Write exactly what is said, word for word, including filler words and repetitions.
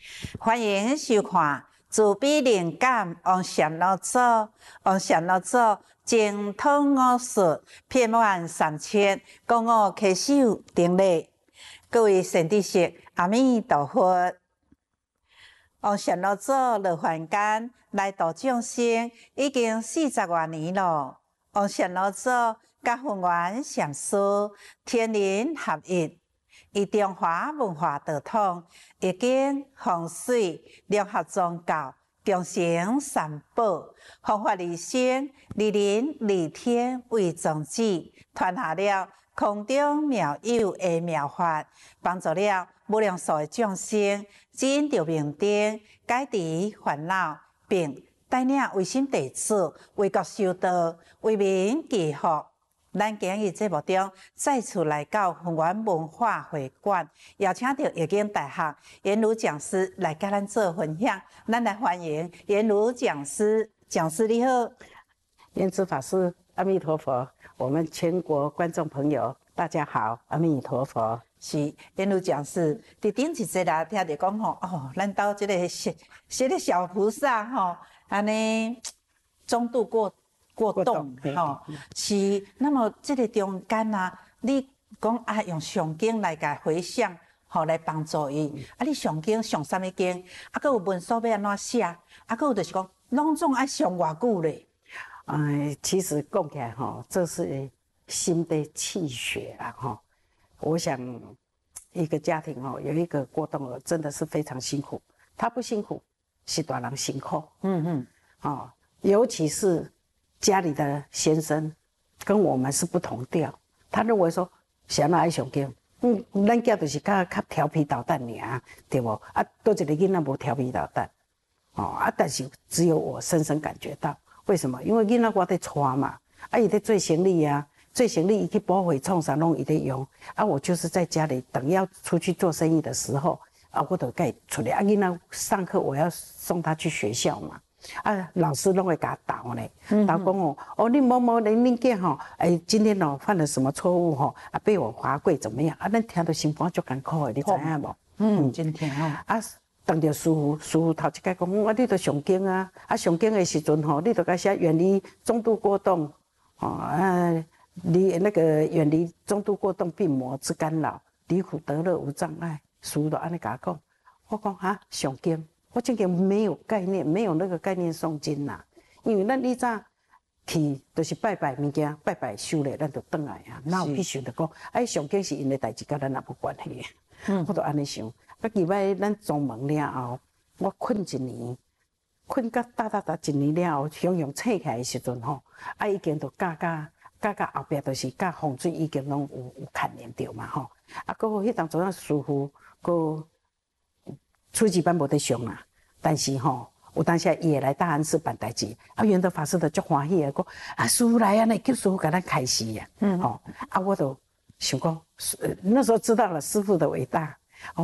欢迎收看自闭灵感王禅老祖，王禅老祖精通武术，遍满三千，教我揢手顶礼。各位善知识，阿弥陀佛。王禅老祖落凡间来度众生，已经四十多年了。王禅老祖甲弘源上师天人合一，以中华文化道统、易经、风水、联合宗教、共生三宝、弘法利生、利人利天为宗旨，传下了空中妙有的妙法，帮助了无量数的众生进入明灯，解除烦恼，并带领微信弟子为国修道，为民祈福。咱今日节目中再次来到弘源文化会馆，邀请到易经大学颜如讲师来跟咱做分享。咱来欢迎颜如讲师，讲师你好。 莲池法师，阿弥陀佛！我们全国观众朋友，大家好，阿弥陀佛。 是颜如讲师，伫顶一节啦，听着讲吼，哦，咱兜这个小这个小菩萨吼，安尼中度过。过动吼，是。那么这个中间啊，你讲啊用上经来甲回向，吼来帮助伊。啊，你上经上啥物经？啊，佮有文书要安怎写？啊，佮有就是讲，拢总爱上偌久咧？ 哎，其实讲起来吼，这是心的气血啊吼。我想一个家庭吼有一个过动儿，真的是非常辛苦。他不辛苦，是大人辛苦。嗯嗯。哦，尤其是。家里的先生跟我们是不同调，他认为说，谁那爱上经，嗯，咱家就是较较调皮捣蛋尔，对不？啊，多一个囡仔无调皮捣蛋，哦啊，但是只有我深深感觉到，为什么？因为囡仔我在带嘛，啊，伊在做行李啊，做行李伊去保会创啥拢伊在用，啊，我就是在家里等要出去做生意的时候，啊，我就该出来，啊，囡仔上课我要送他去学校嘛。啊，老师拢会给他导呢，导讲哦，哦，你某某人恁囝吼，哎，今天哦犯了什么错误吼，啊，被我罚跪怎么样？啊，咱听到心肝足艰苦的，你知影无？ 嗯，真听哦。 啊，当着师傅，师傅头一摆讲，我你着上经啊，啊上经的时阵吼，你着该写远离中度过动，哦啊，离那个远离中度过动病魔之干扰，离苦得乐无障碍。师傅就安尼甲我讲，我讲哈上经。我真个没有概念，没有那个概念诵经呐。因为咱以早去就是拜拜物件，拜拜修嘞，咱就转来啊。哪有必须的讲，哎，上经是因的代志，甲咱也无关系。嗯，我就安尼想。啊，入摆咱宗门了后，我困一年，困到哒哒哒一年了后，向向醒起来的时阵吼，啊，已经都教教教到后壁，就是教风水已经拢有有牵连着嘛吼。啊，搁迄当阵啊，师傅搁。初级班无得上啦，但是吼，有当时伊会来大安寺办代志，啊，圆德法师就足欢喜的讲，啊，师傅来啊，那叫师傅给咱开示呀，嗯，吼，啊，我就想讲，那时候知道了师傅的伟大，